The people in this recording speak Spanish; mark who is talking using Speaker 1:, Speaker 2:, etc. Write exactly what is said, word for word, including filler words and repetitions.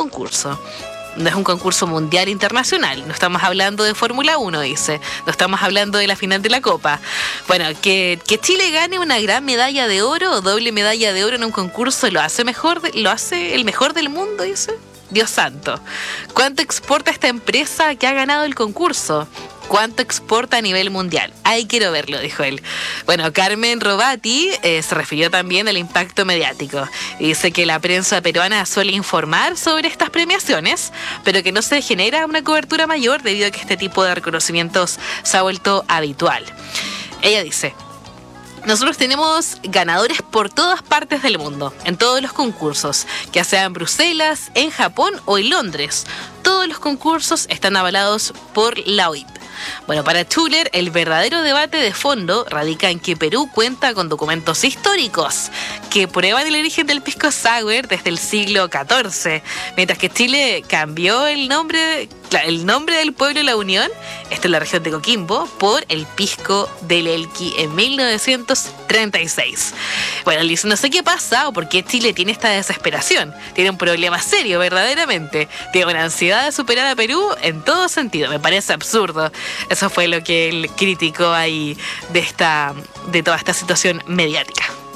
Speaker 1: concurso. No es un concurso mundial internacional. No estamos hablando de Fórmula uno, dice. No estamos hablando de la final de la Copa. Bueno, que, que Chile gane una gran medalla de oro o doble medalla de oro en un concurso lo hace mejor, lo hace el mejor del mundo, dice. Dios santo. ¿Cuánto exporta esta empresa que ha ganado el concurso? ¿Cuánto exporta a nivel mundial? Ahí quiero verlo, dijo él. Bueno, Carmen Robati eh, se refirió también al impacto mediático. Dice que la prensa peruana suele informar sobre estas premiaciones, pero que no se genera una cobertura mayor debido a que este tipo de reconocimientos se ha vuelto habitual. Ella dice: nosotros tenemos ganadores por todas partes del mundo, en todos los concursos, ya sea en Bruselas, en Japón o en Londres. Todos los concursos están avalados por la O I P. Bueno, para Schuller, el verdadero debate de fondo radica en que Perú cuenta con documentos históricos que prueban el origen del pisco sour desde el siglo catorce, mientras que Chile cambió el nombre, el nombre del pueblo de la Unión, esto es la región de Coquimbo, por el pisco del Elqui en mil novecientos treinta y seis. Bueno, Liz, no sé qué pasa o por qué Chile tiene esta desesperación. Tiene un problema serio, verdaderamente. Tiene una ansiedad de superar a Perú en todo sentido. Me parece absurdo. Eso fue lo que él criticó ahí de esta, de toda esta situación mediática.